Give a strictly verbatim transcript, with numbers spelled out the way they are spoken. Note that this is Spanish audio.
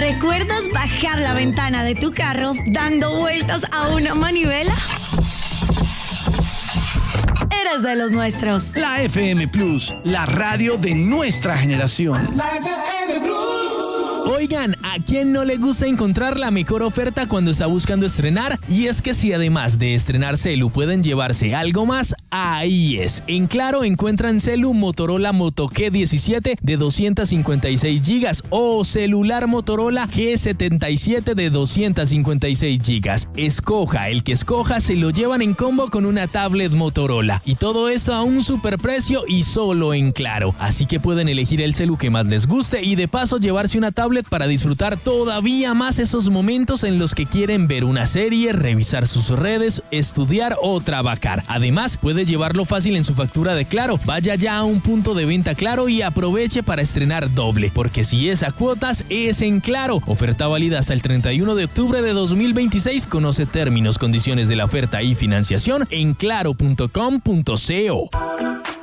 ¿Recuerdas bajar la ventana de tu carro dando vueltas a una manivela? Eres de los nuestros. La F M Plus, la radio de nuestra generación. La F M Plus. Oigan, ¿a quién no le gusta encontrar la mejor oferta cuando está buscando estrenar? Y es que si además de estrenar celu pueden llevarse algo más, ahí es. En Claro encuentran celu Motorola Moto G diecisiete de doscientos cincuenta y seis gigas o celular Motorola G setenta y siete de doscientos cincuenta y seis gigas. Escoja el que escoja, se lo llevan en combo con una tablet Motorola. Y todo esto a un superprecio y solo en Claro. Así que pueden elegir el celu que más les guste y de paso llevarse una tablet para disfrutar todavía más esos momentos en los que quieren ver una serie, revisar sus redes, estudiar o trabajar. Además, puede llevarlo fácil en su factura de Claro. Vaya ya a un punto de venta Claro y aproveche para estrenar doble, porque si es a cuotas, es en Claro. Oferta válida hasta el treinta y uno de octubre de dos mil veintiséis. Conoce términos, condiciones de la oferta y financiación en claro punto com punto co.